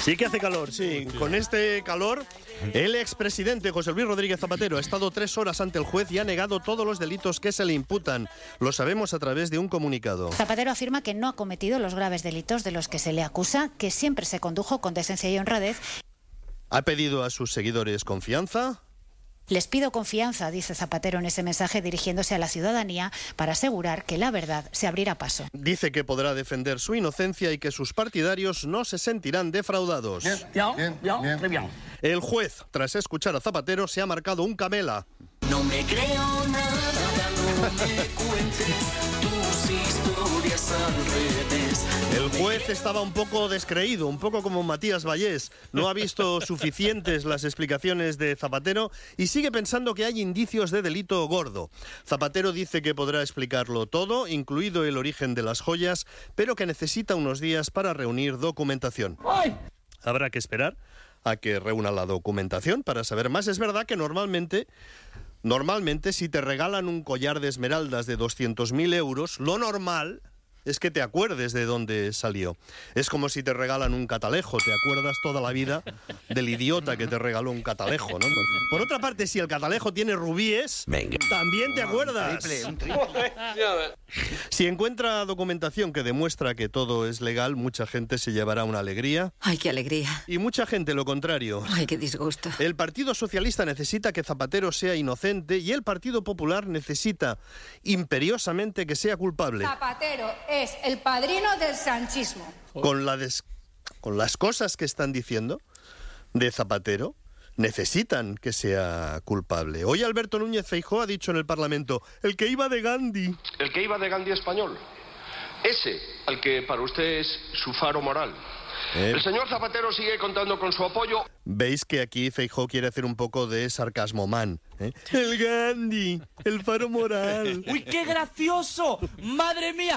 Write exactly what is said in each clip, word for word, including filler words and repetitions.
Sí que hace calor, sí. Con este calor, el expresidente José Luis Rodríguez Zapatero ha estado tres horas ante el juez y ha negado todos los delitos que se le imputan. Lo sabemos a través de un comunicado. Zapatero afirma que no ha cometido los graves delitos de los que se le acusa, que siempre se condujo con decencia y honradez. Ha pedido a sus seguidores confianza. Les pido confianza, dice Zapatero en ese mensaje dirigiéndose a la ciudadanía para asegurar que la verdad se abrirá paso. Dice que podrá defender su inocencia y que sus partidarios no se sentirán defraudados. Bien, bien, bien, bien. bien. El juez, tras escuchar a Zapatero, se ha marcado un camela. No me creo nada, no me cuentes tus historias al revés. El juez estaba un poco descreído, un poco como Matías Vallés. No ha visto suficientes las explicaciones de Zapatero y sigue pensando que hay indicios de delito gordo. Zapatero dice que podrá explicarlo todo, incluido el origen de las joyas, pero que necesita unos días para reunir documentación. ¡Ay! Habrá que esperar a que reúna la documentación para saber más. Es verdad que normalmente... Normalmente, si te regalan un collar de esmeraldas de doscientos mil euros, lo normal es que te acuerdes de dónde salió. Es como si te regalan un catalejo, te acuerdas toda la vida del idiota que te regaló un catalejo, ¿no? Por otra parte, si el catalejo tiene rubíes, Venga. también te acuerdas. Un triple, un triple. Si encuentra documentación que demuestra que todo es legal, mucha gente se llevará una alegría. Ay, qué alegría. Y mucha gente lo contrario. Ay, qué disgusto. El Partido Socialista necesita que Zapatero sea inocente y el Partido Popular necesita imperiosamente que sea culpable. Zapatero es el padrino del sanchismo. Con, la des... con las cosas que están diciendo de Zapatero, necesitan que sea culpable. Hoy Alberto Núñez Feijóo ha dicho en el Parlamento, el que iba de Gandhi. El que iba de Gandhi español. Ese, al que para usted es su faro moral. Eh. El señor Zapatero sigue contando con su apoyo. Veis que aquí Feijóo quiere hacer un poco de sarcasmo man. ¿eh? El Gandhi, el faro moral. ¡Uy, qué gracioso! ¡Madre mía!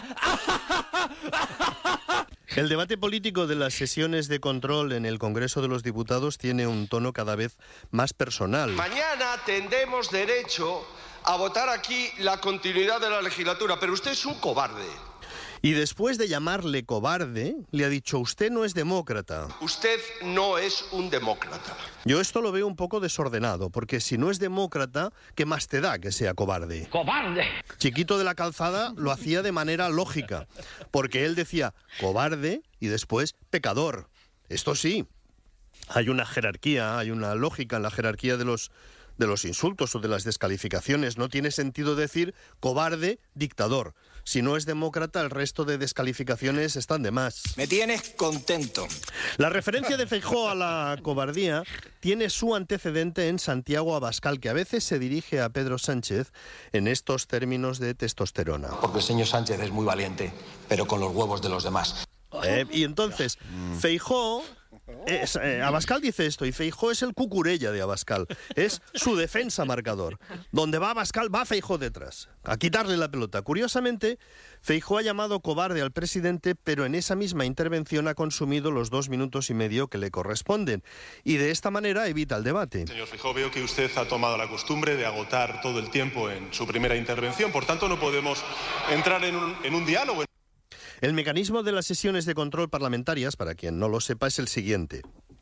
El debate político de las sesiones de control en el Congreso de los Diputados tiene un tono cada vez más personal. Mañana tendremos derecho a votar aquí la continuidad de la legislatura, pero usted es un cobarde. Y después de llamarle cobarde, le ha dicho, usted no es demócrata. Usted no es un demócrata. Yo esto lo veo un poco desordenado, porque si no es demócrata, ¿qué más te da que sea cobarde? ¡Cobarde! Chiquito de la Calzada lo hacía de manera lógica, porque él decía cobarde y después pecador. Esto sí, hay una jerarquía, hay una lógica en la jerarquía de los... de los insultos o de las descalificaciones. No tiene sentido decir cobarde, dictador. Si no es demócrata, el resto de descalificaciones están de más. Me tienes contento. La referencia de Feijóo a la cobardía tiene su antecedente en Santiago Abascal, que a veces se dirige a Pedro Sánchez en estos términos de testosterona. Porque el señor Sánchez es muy valiente, pero con los huevos de los demás. Eh, y entonces, Feijóo... Es, eh, Abascal dice esto y Feijóo es el cucurella de Abascal, es su defensa marcador. Donde va Abascal, va Feijóo detrás, a quitarle la pelota. Curiosamente, Feijóo ha llamado cobarde al presidente, pero en esa misma intervención ha consumido los dos minutos y medio que le corresponden. Y de esta manera evita el debate. Señor Feijóo, veo que usted ha tomado la costumbre de agotar todo el tiempo en su primera intervención, por tanto no podemos entrar en un, en un diálogo. El mecanismo de las sesiones de control parlamentarias, para quien no lo sepa, es el siguiente.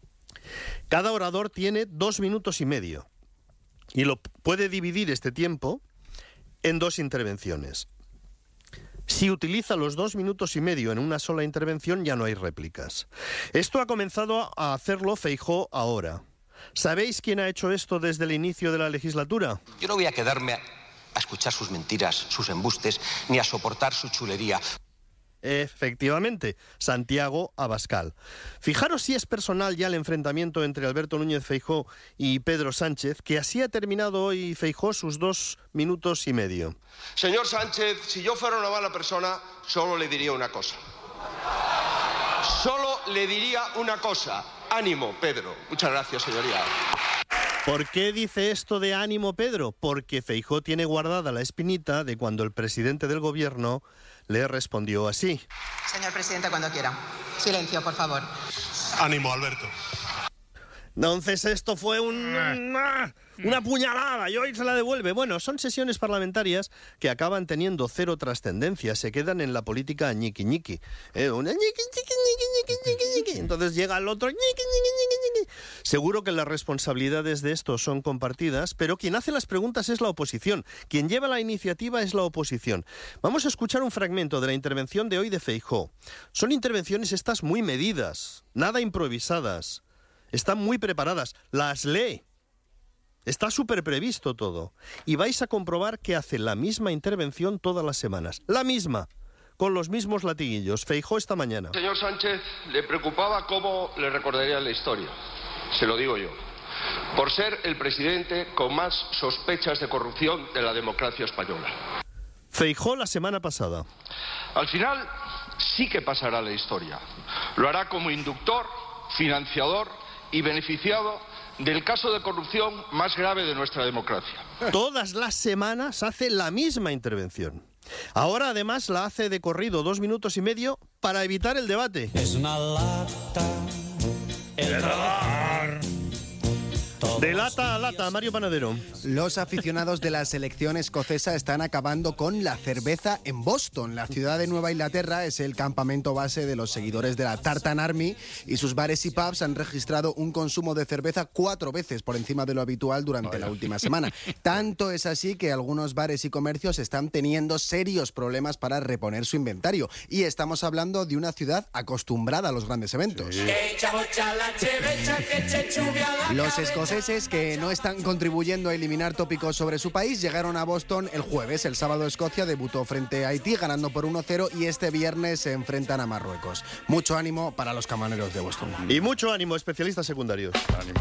Cada orador tiene dos minutos y medio y lo puede dividir este tiempo en dos intervenciones. Si utiliza los dos minutos y medio en una sola intervención, ya no hay réplicas. Esto ha comenzado a hacerlo Feijóo ahora. ¿Sabéis quién ha hecho esto desde el inicio de la legislatura? Yo no voy a quedarme a, a escuchar sus mentiras, sus embustes, ni a soportar su chulería. Efectivamente, Santiago Abascal. Fijaros si es personal ya el enfrentamiento entre Alberto Núñez Feijóo y Pedro Sánchez, que así ha terminado hoy Feijóo sus dos minutos y medio. Señor Sánchez, si yo fuera una mala persona, solo le diría una cosa. Solo le diría una cosa. Ánimo, Pedro. Muchas gracias, señoría. ¿Por qué dice esto de ánimo, Pedro? Porque Feijóo tiene guardada la espinita de cuando el presidente del gobierno le respondió así. Señor presidente, cuando quiera. Silencio, por favor. Ánimo, Alberto. Entonces esto fue un, una, una puñalada y hoy se la devuelve. Bueno, son sesiones parlamentarias que acaban teniendo cero trascendencia, se quedan en la política ñiqui ñiqui. Eh, una ñiqui, ñiqui, ñiqui, ñiqui, ñiqui. Entonces, entonces llega el otro. Seguro que las responsabilidades de esto son compartidas, pero quien hace las preguntas es la oposición. Quien lleva la iniciativa es la oposición. Vamos a escuchar un fragmento de la intervención de hoy de Feijóo. Son intervenciones estas muy medidas, nada improvisadas. Están muy preparadas. Las lee. Está súper previsto todo. Y vais a comprobar que hace la misma intervención todas las semanas. La misma. Con los mismos latiguillos. Feijóo esta mañana. Señor Sánchez, le preocupaba cómo le recordaría la historia. Se lo digo yo. Por ser el presidente con más sospechas de corrupción de la democracia española. Feijóo la semana pasada. Al final sí que pasará la historia. Lo hará como inductor, financiador y beneficiado del caso de corrupción más grave de nuestra democracia. Todas las semanas hace la misma intervención. Ahora además la hace de corrido dos minutos y medio para evitar el debate. Es una lata el trabajar. De lata a lata, Mario Panadero. Los aficionados de la selección escocesa están acabando con la cerveza en Boston. La ciudad de Nueva Inglaterra es el campamento base de los seguidores de la Tartan Army y sus bares y pubs han registrado un consumo de cerveza cuatro veces por encima de lo habitual durante la última semana. Tanto es así que algunos bares y comercios están teniendo serios problemas para reponer su inventario. Y estamos hablando de una ciudad acostumbrada a los grandes eventos. Sí. Los escoceses que no están contribuyendo a eliminar tópicos sobre su país llegaron a Boston el jueves. El sábado Escocia debutó frente a Haití ganando por uno cero y este viernes se enfrentan a Marruecos. Mucho ánimo para los camareros de Boston. Y mucho ánimo, especialistas secundarios. Ánimo.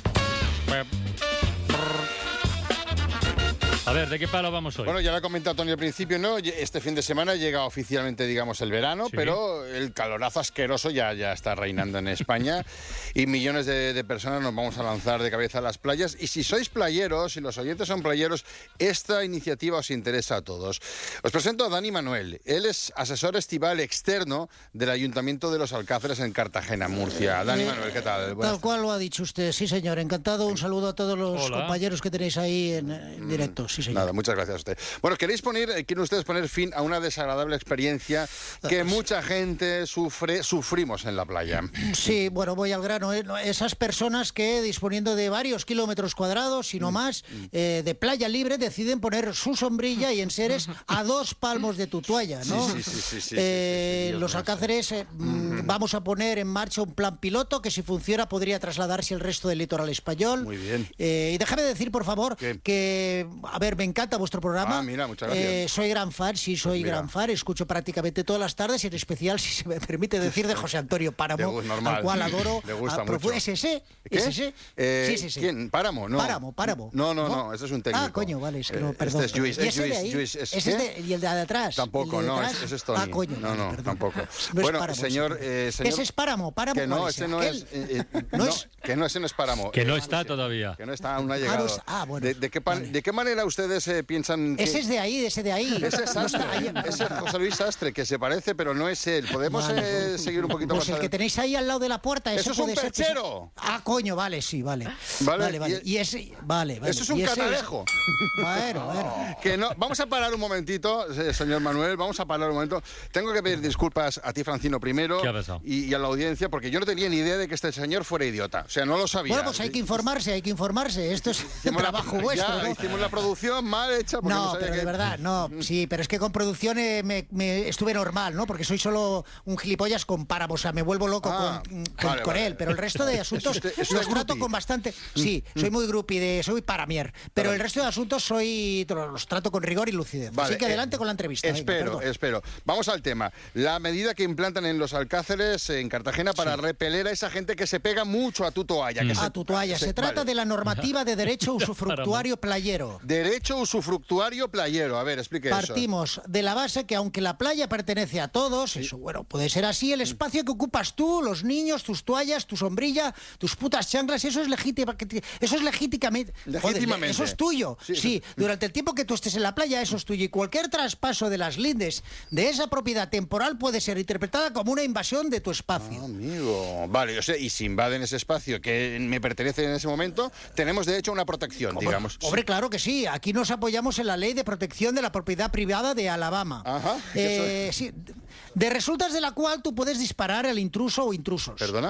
A ver, ¿de qué palo vamos hoy? Bueno, ya lo ha comentado Tony al principio, ¿no? Este fin de semana llega oficialmente, digamos, el verano, sí. Pero el calorazo asqueroso ya, ya está reinando en España y millones de, de personas nos vamos a lanzar de cabeza a las playas. Y si sois playeros, si los oyentes son playeros, esta iniciativa os interesa a todos. Os presento a Dani Manuel. Él es asesor estival externo del Ayuntamiento de los Alcázares en Cartagena, Murcia. Dani eh, Manuel, ¿qué tal? Buenas tal cual lo ha dicho usted, sí señor. Encantado, un saludo a todos los Hola. compañeros que tenéis ahí en, en directo. Sí, señor. Nada, muchas gracias a usted. Bueno, queréis poner, quieren ustedes poner fin a una desagradable experiencia que mucha gente sufre, sufrimos en la playa. Sí, bueno, voy al grano. ¿eh? Esas personas que disponiendo de varios kilómetros cuadrados, si no más, eh, de playa libre, deciden poner su sombrilla y enseres a dos palmos de tu toalla, ¿no? Sí, sí, sí, sí, sí, eh, sí, sí, sí, los Alcázares eh, mm. vamos a poner en marcha un plan piloto que si funciona podría trasladarse al resto del litoral español. Muy bien. Eh, y déjame decir, por favor, ¿Qué? que, a ver, me encanta vuestro programa. Ah, mira, muchas gracias. Eh, soy gran fan, sí, soy pues gran fan. Escucho prácticamente todas las tardes, y en especial, si se me permite decir, de José Antonio Páramo, al cual adoro. Le gusta a mucho. ¿Es ese? ¿Qué? ¿Es ese? Eh, sí, sí, sí. ¿Quién? ¿Páramo? No. Páramo, Páramo. No, no, no, no, ese es un técnico. Ah, coño, vale, es que no, eh, perdón. Este es Lluís. ¿Y Es ese de Lluís, ahí? Lluís, ¿es, ¿Ese es de, ¿Y el de atrás? Tampoco, de no, atrás? ese es Tony. Ah, coño, no, no, perdón. tampoco. No bueno, Páramo, señor, eh, señor... Ese es Páramo, Páramo. Que no, ese no es, eh, eh, ¿No no, es? que no, ese no es Páramo. Que no eh, está ese, todavía. Que no está, aún no ha llegado. Ah, no, ah, bueno. ¿De, de, qué pan, vale. ¿De qué manera ustedes eh, piensan que... Ese es de ahí, ese de ahí. Ese es Sastre, no ese es José Luis Sastre, que se parece, pero no es él. ¿Podemos vale. eh, seguir un poquito pues más el que tenéis ahí al lado de la puerta, ese ¡Eso es puede un ser que perchero! se... Ah, coño, vale, sí, vale. Vale, vale, vale. y- Y, ese, vale, vale. Eso es un Y ese catalejo. Bueno, bueno. Que no, vamos a parar un momentito, eh, señor Manuel, vamos a parar un momento. Tengo que pedir disculpas a ti, Francino, primero. ¿Qué ha pasado? Y, y a la audiencia, porque yo no tenía ni idea de que este señor fuera idiota. O sea, no lo sabía. Bueno, pues hay que informarse, hay que informarse. Esto es Hicimos la- trabajo vuestro, ya, ¿no? hicimos la producción mal hecha. porque No, sabía pero que- de verdad, no, sí, pero es que con producción eh, me, me estuve normal, ¿no? Porque soy solo un gilipollas con Páramo, o sea, me vuelvo loco Ah, con, con, vale, con vale. él, pero el resto de asuntos Es usted- es los usted trato groupie. con bastante... Sí, soy muy groupie, de, soy paramier, pero el resto de asuntos soy los trato con rigor y lucidez. Vale, Así que eh, adelante con la entrevista. venga, Espero, perdón. espero. Vamos al tema. La medida que implantan en los Alcázares, en Cartagena, para Sí. repeler a esa gente que se pega mucho a tu toalla. Que A se- tu toalla. Se se- trata vale. de la normativa de derecho usufructuario playero. Derecho usufructuario playero. A ver, explique eso. Partimos de la base que aunque la playa pertenece a todos, eso bueno, puede ser así, el espacio que ocupas tú, los niños, tus toallas, tu sombrilla, tus putas chanclas, eso es legítima, eso es legítimamente, Legítimamente. joder, eso es tuyo. Sí. Sí, durante el tiempo que tú estés en la playa, eso es tuyo. Y cualquier traspaso de las lindes de esa propiedad temporal puede ser interpretada como una invasión de tu espacio. Ah, amigo. Vale, o sea, y si invaden ese espacio que me pertenece en ese momento, tenemos de hecho una protección, digamos. Hombre, claro que sí. Aquí nos apoyamos en la Ley de Protección de la Propiedad Privada de Alabama. Ajá. Eh, sí, de resultas de la cual tú puedes disparar al intruso o intrusos. ¿Perdona?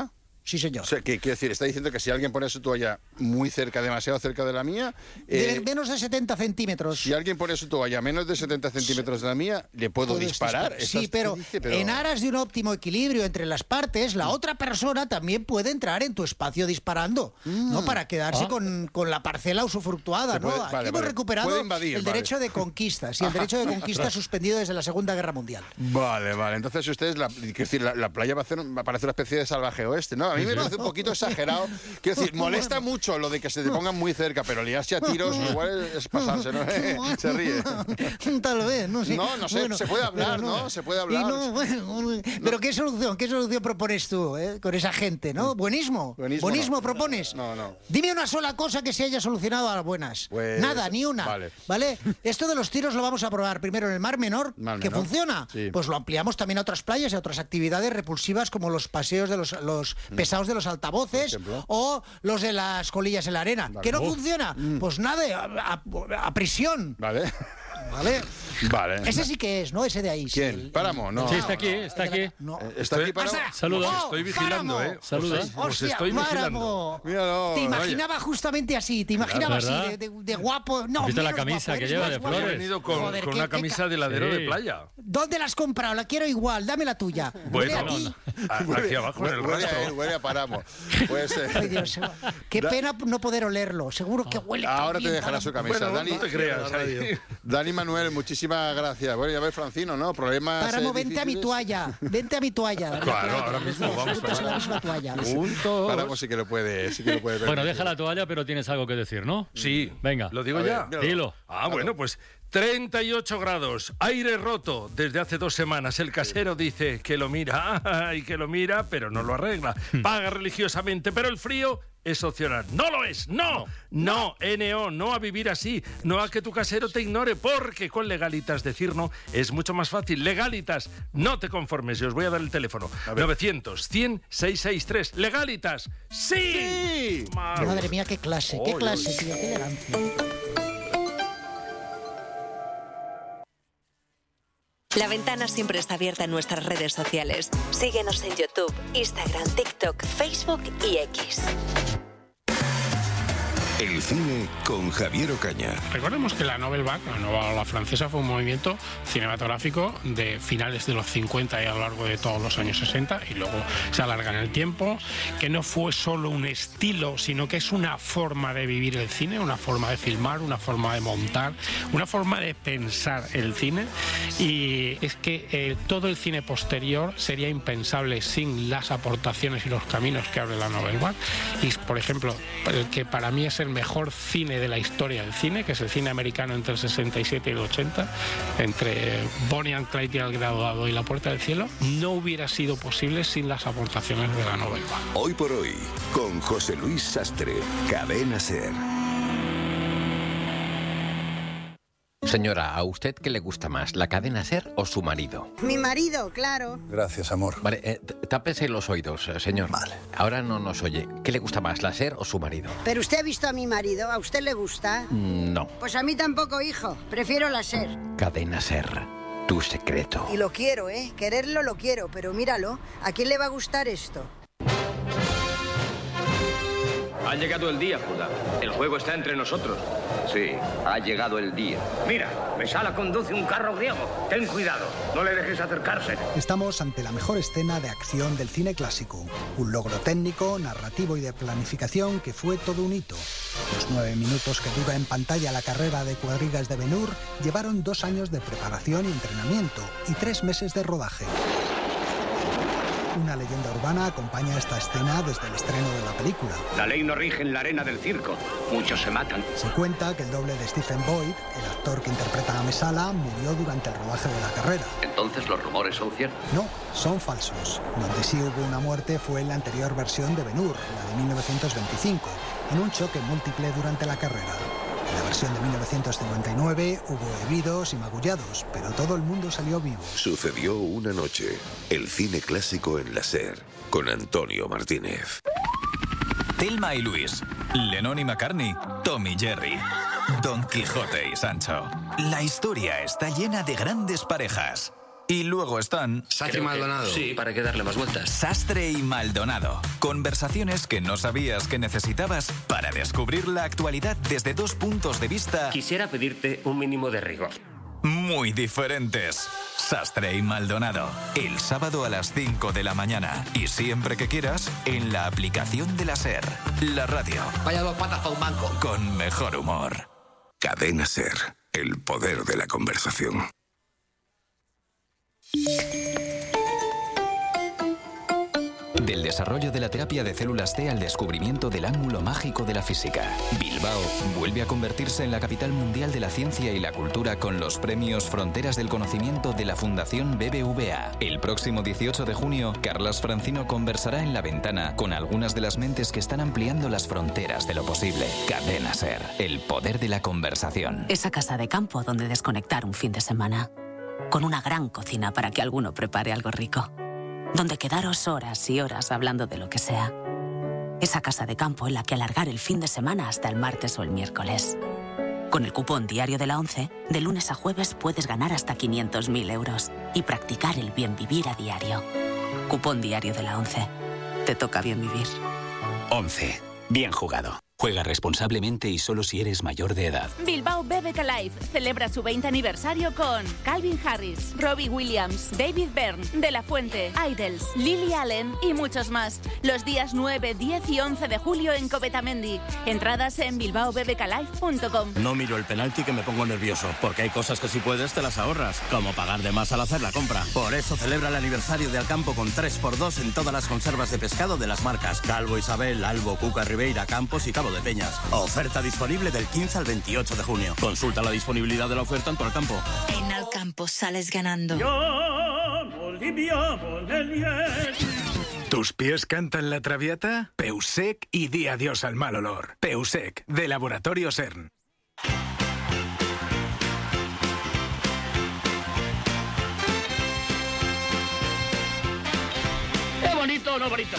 Sí, señor. O sea, ¿qué quiere decir? Está diciendo que si alguien pone su toalla muy cerca, demasiado cerca de la mía... De eh, menos de setenta centímetros. Si alguien pone su toalla menos de setenta centímetros de la mía, ¿le puedo disparar? disparar. Sí, pero, dice, pero en aras de un óptimo equilibrio entre las partes, la otra persona también puede entrar en tu espacio disparando, mm. ¿no? Para quedarse ah. con, con la parcela usufructuada, ¿no? Puede, Aquí vale, hemos vale. recuperado invadir, el vale. derecho de conquista, sí, el derecho de conquista suspendido desde la Segunda Guerra Mundial. Vale, vale. Entonces ustedes, la, quiero decir, la, la playa va a, hacer, va a parecer una especie de salvaje oeste, ¿no? A mí me parece un poquito exagerado. Quiero decir, molesta mucho lo de que se te pongan muy cerca, pero liarse a tiros igual es pasarse, ¿no? Se ríe. Tal vez, no sé. No, no sé, bueno, se puede hablar, ¿no? ¿no? Se puede hablar. No, bueno, pero ¿qué solución, qué solución propones tú eh, con esa gente, no? Buenismo. Buenismo, Buenismo no. propones. No, no. Dime una sola cosa que se haya solucionado a las buenas. Pues, Nada, ni una. Vale. ¿Vale? Esto de los tiros lo vamos a probar primero en el Mar Menor, Mar que Menor. funciona. Sí. Pues lo ampliamos también a otras playas y a otras actividades repulsivas como los paseos de los, los mm. pesados de los altavoces o los de las colillas en la arena. Vale. ¿Que no Oh. funciona? Mm. Pues nada, a, a, a prisión. Vale. ¿Vale? Vale. Ese sí que es, ¿no? Ese de ahí. ¿Quién? Sí, el, ¿Páramo? No. Sí, está aquí, está aquí. No. ¿Está aquí Páramo? Saluda. Oh, Estoy vigilando, ¿eh? Saluda. Os, Os estoy vigilando. Míralo. Te imaginaba vaya. justamente así, te imaginaba ¿verdad? así, de, de, de guapo. No, ¿Has visto la menos camisa guapo, que eres lleva más de guapo. flores? He venido con, Joder, con qué- una qué camisa ca- de heladero Sí. de playa. ¿Dónde la has comprado? La quiero igual, dame la tuya. Huele Bueno, a ti. a- aquí abajo en el Huele a él, rastro. huele a Páramo. Pues, eh, Ay, Dios, qué Da- pena no poder olerlo. Seguro que huele ahora tan te bien, dejará su camisa. Bueno, Dani, no te creas. ahí. Dani Manuel, muchísimas gracias. Bueno, ya ves, Francino, ¿no? Problemas. Páramo, eh, vente a mi difíciles. toalla. Vente a mi toalla. Claro, ahora mismo vamos Juntos en la para misma toalla. Juntos. Páramo sí que lo puede, sí que lo puede. Bueno, permitir. deja la toalla, pero tienes algo que decir, ¿no? Sí. Venga. ¿Lo digo A ver, ya? míralo. Dilo. Ah, Claro. bueno, pues treinta y ocho grados, aire roto desde hace dos semanas. El casero dice que lo mira y que lo mira, pero no lo arregla. Paga religiosamente, pero el frío es opcional. ¡No lo es! ¡No! ¡No! N O, no a vivir así. No a que tu casero te ignore, porque con Legalitas decir no es mucho más fácil. Legalitas, no te conformes. Yo os voy a dar el teléfono. novecientos, cien, seiscientos sesenta y tres. Legalitas, ¡sí! Sí. Madre mía, qué clase, qué clase, tío, qué elegancia. La Ventana siempre está abierta en nuestras redes sociales. Síguenos en YouTube, Instagram, TikTok, Facebook y X. El cine con Javier Ocaña. Recordemos que la Nouvelle Vague, la nueva ola francesa, fue un movimiento cinematográfico de finales de los cincuenta y a lo largo de todos los años sesenta, y luego se alarga en el tiempo, que no fue solo un estilo, sino que es una forma de vivir el cine, una forma de filmar, una forma de montar, una forma de pensar el cine, y es que eh, todo el cine posterior sería impensable sin las aportaciones y los caminos que abre la Nouvelle Vague. Y, por ejemplo, el que para mí es el mejor cine de la historia del cine, que es el cine americano entre el sesenta y siete y el ochenta, entre Bonnie and Clyde y El Graduado y La Puerta del Cielo, no hubiera sido posible sin las aportaciones de la Nouvelle Vague. Hoy por hoy, con José Luis Sastre, Cadena SER. Señora, ¿a usted qué le gusta más, la cadena SER o su marido? Mi marido, claro. Gracias, amor. Vale, eh, t- tápese los oídos, eh, señor. Vale. Ahora no nos oye. ¿Qué le gusta más, la SER o su marido? Pero usted ha visto a mi marido, ¿a usted le gusta? Mm, No. Pues a mí tampoco, hijo. Prefiero la SER. Cadena SER, tu secreto. Y lo quiero, ¿eh? Quererlo lo quiero, pero míralo. ¿A quién le va a gustar esto? Ha llegado el día, Judá. El juego está entre nosotros. Sí, ha llegado el día. Mira, Mesala conduce un carro griego. Ten cuidado, no le dejes acercarse. Estamos ante la mejor escena de acción del cine clásico. Un logro técnico, narrativo y de planificación que fue todo un hito. Los nueve minutos que dura en pantalla la carrera de cuadrigas de Ben-Hur llevaron dos años de preparación y entrenamiento y tres meses de rodaje. Una leyenda urbana acompaña esta escena desde el estreno de la película. La ley no rige en la arena del circo. Muchos se matan. Se cuenta que el doble de Stephen Boyd, el actor que interpreta a Mesala, murió durante el rodaje de la carrera. Entonces los rumores son ciertos. No, son falsos. Donde sí hubo una muerte fue en la anterior versión de Ben-Hur, la de mil novecientos veinticinco, en un choque múltiple durante la carrera. En la versión de mil novecientos cincuenta y nueve hubo heridos y magullados, pero todo el mundo salió vivo. Sucedió una noche. El cine clásico en la SER, con Antonio Martínez. Thelma y Luis, Lennon y McCartney, Tom y Jerry, Don Quijote y Sancho. La historia está llena de grandes parejas. Y luego están... Sastre y Maldonado. Sí, ¿para qué darle más vueltas? Sastre y Maldonado. Conversaciones que no sabías que necesitabas para descubrir la actualidad desde dos puntos de vista... Quisiera pedirte un mínimo de rigor. Muy diferentes. Sastre y Maldonado. El sábado a las cinco de la mañana. Y siempre que quieras, en la aplicación de la SER. La radio. Vaya dos patas para un banco. Con mejor humor. Cadena SER. El poder de la conversación. Del desarrollo de la terapia de células T al descubrimiento del ángulo mágico de la física, Bilbao vuelve a convertirse en la capital mundial de la ciencia y la cultura con los premios Fronteras del Conocimiento de la Fundación B B V A. El próximo dieciocho de junio, Carlas Francino conversará en La Ventana con algunas de las mentes que están ampliando las fronteras de lo posible. Cadena SER, el poder de la conversación. Esa casa de campo donde desconectar un fin de semana. Con una gran cocina para que alguno prepare algo rico. Donde quedaros horas y horas hablando de lo que sea. Esa casa de campo en la que alargar el fin de semana hasta el martes o el miércoles. Con el cupón diario de la ONCE, de lunes a jueves puedes ganar hasta quinientos mil euros y practicar el bien vivir a diario. Cupón diario de la ONCE. Te toca bien vivir. ONCE. Bien jugado. Juega responsablemente y solo si eres mayor de edad. Bilbao B B K Live celebra su veinte aniversario con Calvin Harris, Robbie Williams, David Byrne, De La Fuente, Idols, Lily Allen y muchos más. Los días nueve, diez y once de julio en Covetamendi. Entradas en bilbao b b k live punto com. No miro el penalti que me pongo nervioso, porque hay cosas que si puedes te las ahorras, como pagar de más al hacer la compra. Por eso celebra el aniversario de Alcampo con tres por dos en todas las conservas de pescado de las marcas Calvo Isabel, Albo, Cuca Ribeira, Campos y Cabo de Peñas. Oferta disponible del quince al veintiocho de junio. Consulta la disponibilidad de la oferta en tu Alcampo. En Alcampo sales ganando. ¿Tus pies cantan la traviata? Peusec y di adiós al mal olor. Peusec, de Laboratorio CERN. ¿Es bonito o no bonito?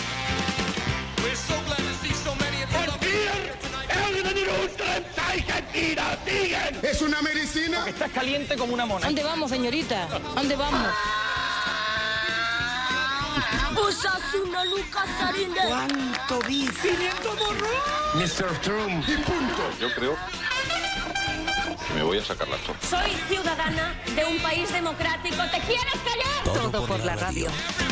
¿Es una medicina? Porque estás caliente como una mona. ¿Dónde vamos, señorita? ¿Dónde vamos? Osasuna, Lucas, Sarinde. ¿Cuánto bici? ¡quinientos morros! mister Trump. Y punto. Yo creo que me voy a sacar la torre. Soy ciudadana de un país democrático. ¿Te quieres callar? Todo, Todo por, por la radio. radio.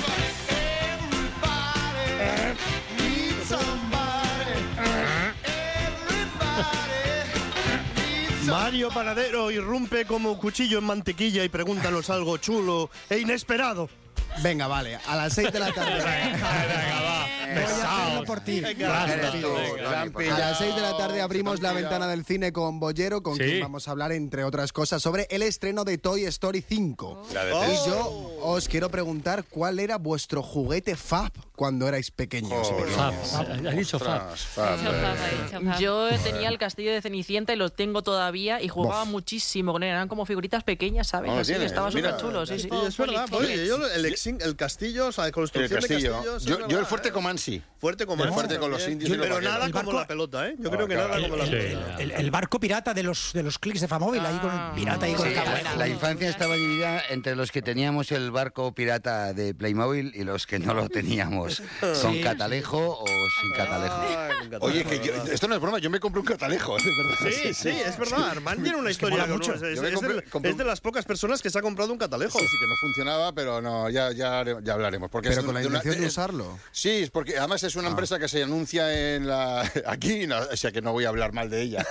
Mario Panadero irrumpe como cuchillo en mantequilla y pregúntanos algo chulo e inesperado. Venga, vale, a las seis de la tarde. Venga, va. Pesaos. Por ti. Venga, A las seis de la tarde abrimos la ventana del cine con Bollero, con Sí. quien vamos a hablar, entre otras cosas, sobre el estreno de Toy Story cinco. La de Y Tess. yo os quiero preguntar cuál era vuestro juguete fab cuando erais pequeños. y Oh, pequeñas. Fab. Ha dicho Fab. Ostras, Fab, eh. Yo tenía el castillo de Cenicienta y lo tengo todavía y jugaba Bof. muchísimo con él. Eran como figuritas pequeñas, ¿sabes? No lo Así, tienes, estaba mira. súper chulo, sí, sí. Sí, es verdad. Oye, yo el, exin- el castillo, o sea, la El construcción castillo. de castillos. es Yo, verdad, yo el fuerte ¿eh? Comansi. Fuerte como El fuerte con los también. indios y los Pero vaqueros. nada El como barco- la pelota, ¿eh? Yo Ah, creo que claro. nada como la Sí. pelota. El, el barco pirata de los de los clics de Famóvil, ahí con el pirata ahí con Sí, el cable. la, la infancia estaba dividida entre los que teníamos el barco pirata de Playmobil y los que no lo teníamos, con Sí. catalejo o sin catalejo. Ay, con catalejo, Oye, que yo- ¿verdad? esto no es broma, yo me compré un catalejo, de verdad. Sí, sí, es verdad. Armand tiene una Es que historia mola con mucho. es, es- Yo me es compré- de, compré es de las pocas personas que se ha comprado un catalejo. Sí, sí, que no funcionaba, pero no, ya, ya, hare- ya hablaremos. Porque Pero es con la de una- intención de es- usarlo. Sí, es porque además es una empresa que se anuncia en la aquí, no, o sea que no voy a hablar mal de ella.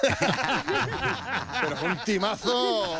Pero fue un timazo.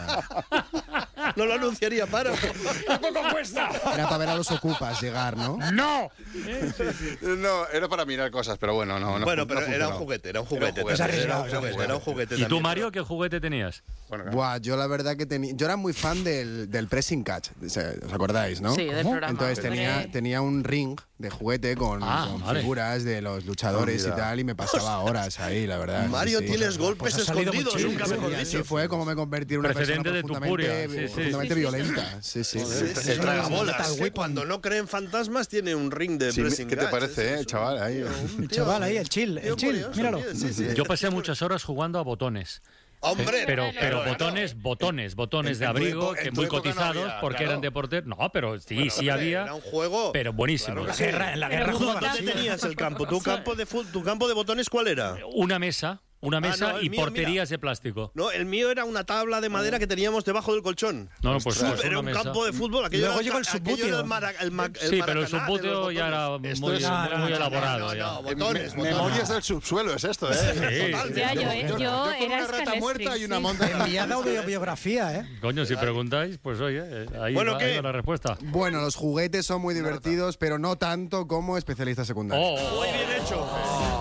No lo anunciaría para. ¿Qué poco cuesta? Era para ver a los ocupas llegar, ¿no? ¡No! No, era para mirar cosas, pero bueno, no. no Bueno, no pero era un funcionó. juguete, era un juguete. Era un Era juguete, un era un juguete, juguete. era un juguete ¿Y tú, también. Mario, qué juguete tenías? Bueno, claro. Buah, yo la verdad que tenía... Yo era muy fan del, del pressing catch, ¿os acordáis, no? Sí, del programa. Entonces tenía, Hombre. tenía un ring de juguete con, Ah, con vale. figuras de los luchadores Mira. y tal, y me pasaba horas ahí, la verdad. sí, Mario, sí. tienes golpes Pues ha salido muy escondidos, chido, nunca sí, mejor Y dicho. así fue como me convertí en una persona Precedente de tu profundamente, furia, sí, sí. profundamente violenta. Sí, sí. Joder, sí. el tragabolas, Metal ¿eh? Weapon. Cuando no creen fantasmas tiene un ring de Sí, pressing ¿qué te catch, parece, es- eh, es chaval? un Ahí. tío- un El tío- chaval ahí, el chill, tío el chill, curioso, míralo. tío, sí, sí. Yo pasé muchas horas jugando a botones. Hombre, pero, claro, pero claro. botones, botones, botones En- de en tu abrigo, epo- en que tu muy época no cotizados había, porque claro. eran de porter. No, pero sí, Bueno, sí hombre, había. Era un juego. Pero buenísimo. Claro que La sí. guerra- en la guerra ¿Tú jugaban. dónde tenías el campo? ¿Tu campo de fut- tu campo de botones cuál era? Una mesa, una Ah, mesa no, el y mío, porterías de plástico. No, el mío era una tabla de madera que teníamos debajo del colchón. No, no, pues, pues era una un mesa. campo de fútbol. Aquello Luego era, llegó el aquello subbuteo. era el mara- el ma- el Sí, pero el Maracaná de subbuteo los ya era botones. muy, Esto es- muy no, elaborado. no, ya. no, botones, Me- Memorias del subsuelo es esto, ¿eh? Sí. Ya, yo, eh, yo con era una rata Scalestri, muerta y una sí. montaña. Me ha dado bio- biografía, ¿eh? Coño, si preguntáis, pues oye, eh, ahí Bueno, va, ¿qué? ahí va la respuesta. Bueno, los juguetes son muy divertidos, pero no tanto como especialistas secundarios. Oh, Muy bien hecho.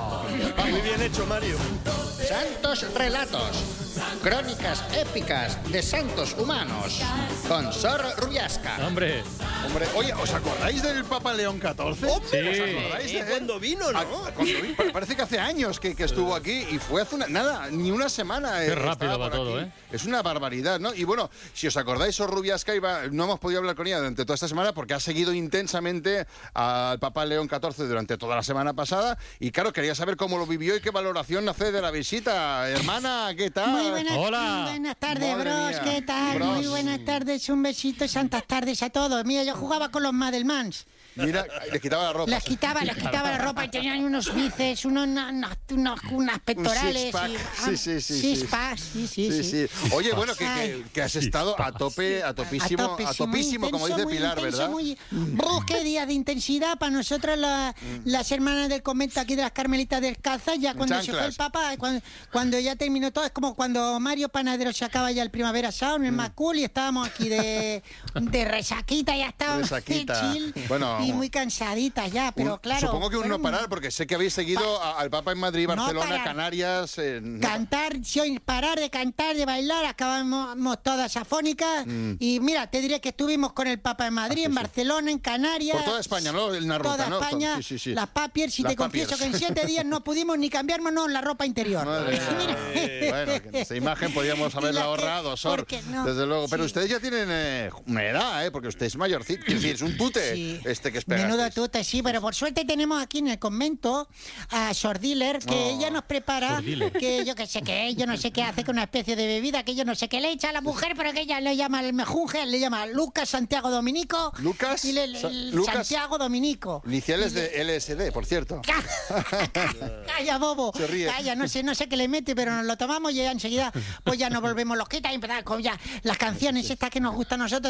Muy bien hecho, Mario. Santos relatos. Crónicas épicas de santos humanos. Con Sor Rubiasca. Hombre. Hombre, oye, ¿os acordáis del Papa León catorce? Hombre, Sí. ¿os acordáis de cuando vino, no? Ah, cuando vi- pa- parece que hace años que, que estuvo aquí y fue hace una, nada, ni una semana. Qué eh, rápido estaba va por todo, aquí. ¿eh? Es una barbaridad, ¿no? Y bueno, si os acordáis, Sor Rubiasca iba, no hemos podido hablar con ella durante toda esta semana porque ha seguido intensamente al Papa León catorce durante toda la semana pasada y claro, quería saber cómo lo vivió y qué valoración hace de la visita. Hermana, ¿qué tal? Muy buenas, Hola. buenas tardes, Madre bros. mía. ¿Qué tal? Bros. Muy buenas tardes, un besito y santas tardes a todos. Mira, yo jugaba con los Madelmans. Mira, les quitaba la ropa. Les quitaba, les quitaba la ropa y tenían unos bíceps, unos, unos, unos- unas pectorales. six-pack. y, Sí, sí, sí, sí. Six-pack, sí, sí, Sí, sí. sí. Oye, bueno, que, que- Ay. que has estado a tope, a topísimo, a topísimo, topísimo, muy como intenso, dice muy Pilar, intenso, ¿verdad? muy- ¡Buf, qué día de intensidad para nosotros la- las hermanas del convento aquí de las Carmelitas Descalzas, ya cuando se fue el chanclas. Papa, cuando, cuando ya terminó todo, es como cuando Mario Panadero se acaba ya el Primavera Sound, el Macul, y estábamos aquí de, de resaquita, ya estábamos Resaquita. chill Bueno, y muy cansaditas ya, pero Un- claro. Supongo que un fueron- no parar, porque sé que habéis seguido a- al Papa en Madrid, No Barcelona, parar. Canarias. eh, no- Cantar, sin parar de cantar, de bailar, acabamos todas afónicas. Mm. Y mira, te diré que estuvimos con el Papa en Madrid, en Barcelona, en Canarias. Por toda España, ¿no? En la ruta, Toda ¿no? España, Sí, sí, sí. las papiers, y Las te confieso papiers. que en siete días no pudimos ni cambiarnos la ropa interior. Madre mía. Bueno, que esa imagen podíamos haberla Y la que- ahorrado, Sor. porque no, Desde luego. Pero sí. ustedes ya tienen eh, una edad, ¿eh? Porque usted es mayorcito. Es decir, es un tute Sí. este que Menudo espera. tute, sí, pero por suerte tenemos aquí en el convento a Sor Diller, que Oh, ella nos prepara, Sor Diller. que yo que sé qué, yo no sé qué hace con una especie de bebida, que yo no sé qué le echa a la mujer, pero que ella le llama el mejunje, le llama Lucas Santiago Dominico. Lucas y le- le- Sa- el Lucas- Santiago Dominico. Iniciales de L S D, por cierto. Calla, bobo. Se ríe. Calla, no sé, no sé qué le mete, pero nos lo tomamos y ya enseguida pues ya nos volvemos loquitas y empezamos con ya las canciones estas que nos gustan a nosotros.